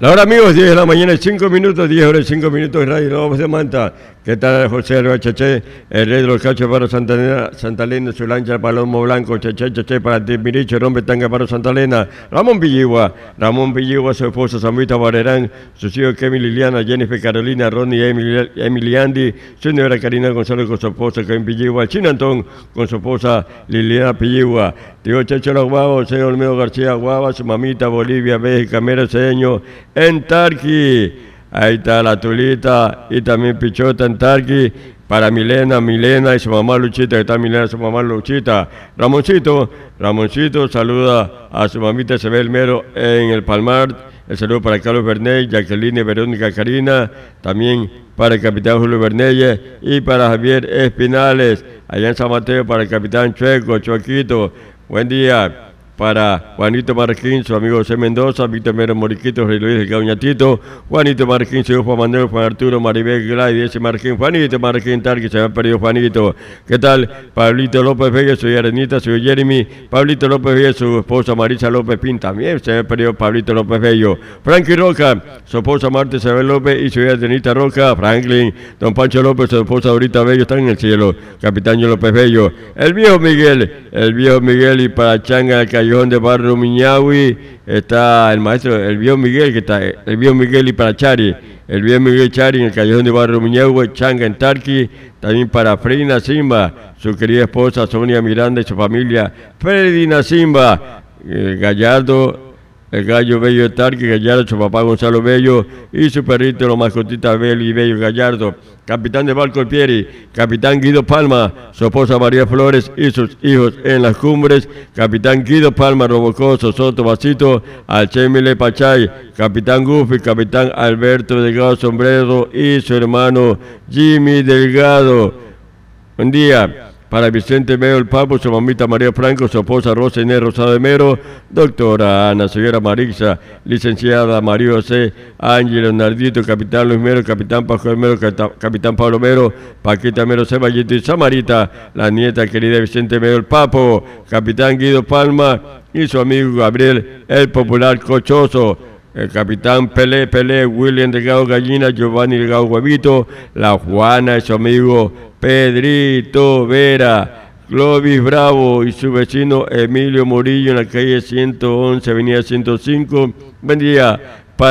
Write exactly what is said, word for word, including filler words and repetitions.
La hora, amigos, diez de la mañana y cinco minutos, diez horas y cinco minutos en Radio Nueva de Manta. ¿Qué tal, José Alba Chaché? El rey de los cachos para Santa Elena, Santa Elena, su lancha, Palomo Blanco, Chaché, Chaché, para Timiricho, Rompe Tanga para Santa Elena. Ramón Villigua, Ramón Villigua, su esposa Samita Barerán, sus hijos Kevin Liliana, Jennifer Carolina, Ronnie, Emily, Emily Andy, su señora Karina González con su esposa Kevin Villigua, Chino Antón con su esposa Liliana Villigua, tío Checho Los Guavos, señor Olmedo García Guava, su mamita Bolivia, México, Mera Cedeño, en Tarqui. Ahí está la Tulita y también Pichota en Tarqui. Para Milena, Milena y su mamá Luchita, que está Milena, su mamá Luchita. Ramoncito, Ramoncito saluda a su mamita Isabel Mero en el Palmar. El saludo para Carlos Bernet, Jacqueline, Verónica Karina. También para el capitán Julio Bernelle y para Javier Espinales. Allá en San Mateo para el capitán Chueco, Chuequito. Buen día. Para Juanito Marquín, su amigo José Mendoza, Víctor Mero Moriquito, Rey Luis, el Cañatito, Juanito Marquín, su hijo Juan Manuel, Juan Arturo, Maribel Glay, ese Marquín, Juanito Marquín, tal que se me ha perdido Juanito. ¿Qué tal? Pablito López Vega, su Arenita, su Jeremy, Pablito López Vega, su esposa Marisa López Pin, también se me ha perdido Pablito López Bello. Frankie Roca, su esposa Marta Isabel López y su hija Denita Roca, Franklin, don Pancho López, su esposa Dorita Bello, están en el cielo, Capitán López Bello. El viejo Miguel, el viejo Miguel y para Changa, el Cayón de Barrio Miñahui, está el maestro, el viejo Miguel, que está, el viejo Miguel y para Chari, el viejo Miguel Chari en el Callejón de Barrio Miñahui, Changa en Tarqui, también para Freddy Simba, su querida esposa Sonia Miranda y su familia, Freddy Simba, eh, Gallardo, el gallo Bello de Tarqui, Gallardo, su papá Gonzalo Bello y su perrito, los mascotitas Bello y Bello Gallardo. Capitán de Barco Alpieri, Capitán Guido Palma, su esposa María Flores y sus hijos en las cumbres, Capitán Guido Palma, Robocoso, Soto, Basito, Alchemile Pachay, Capitán Gufi, Capitán Alberto Delgado Sombrero y su hermano Jimmy Delgado. Buen día. Para Vicente Mero el Papo, su mamita María Franco, su esposa Rosa Inés Rosado de Mero, doctora Ana, señora Marixa, licenciada María José, Ángel Leonardito, capitán Luis Mero, capitán Pascual Mero, capitán Pablo Mero, Paquita Mero Ceballito y Samarita, la nieta querida Vicente Mero el Papo, capitán Guido Palma y su amigo Gabriel el Popular Cochoso. El capitán Pelé, Pelé, William Delgado Gallina, Giovanni Delgado Huevito, la Juana y su amigo Pedrito Vera, Clovis Bravo y su vecino Emilio Murillo en la calle ciento once, avenida ciento cinco. Buen día